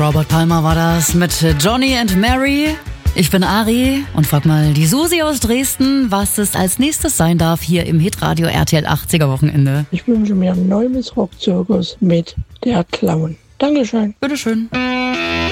Robert Palmer war das mit Johnny and Mary. Ich bin Ari und frag mal die Susi aus Dresden, was es als nächstes sein darf hier im Hitradio RTL 80er Wochenende. Ich wünsche mir einen Neues Rockzirkus mit Der Clown. Dankeschön. Bitteschön.